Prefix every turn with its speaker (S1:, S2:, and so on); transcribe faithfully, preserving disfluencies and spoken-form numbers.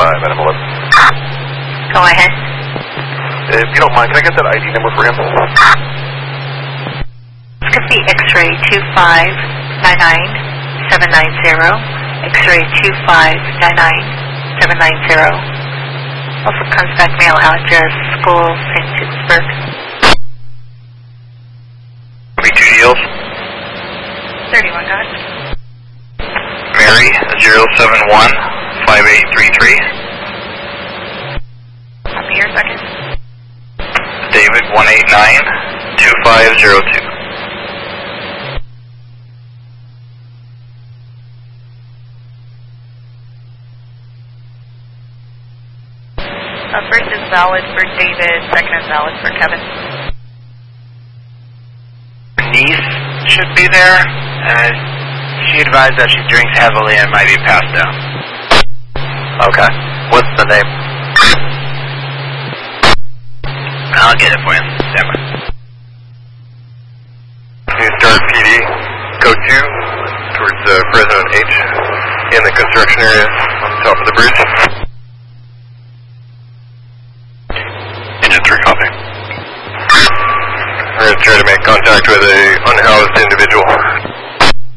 S1: five, Adam eleven.
S2: Go ahead.
S1: If you don't mind, can I get that I D number for him?
S2: It's going to be X-ray two five nine nine seven nine zero. X-ray two five nine nine seven nine zero. Also comes back mail address, school, Saint Petersburg.
S1: Be two D Ls.
S2: thirty-one, guys.
S1: Mary, zero seven one five eight three three.
S2: I'll be here second.
S1: David, one eight nine two five zero two.
S2: Uh, first is valid for David, second is valid for Kevin.
S3: Niece should be there. Uh, she advised that she drinks heavily and might be passed out.
S1: Okay. What's the name?
S3: I'll get it for you. Stand by.
S1: New Start P D, code two, towards uh, President H, in the construction area on the top of the bridge. Engine three, copy. We're going to try to make contact with a unhoused individual.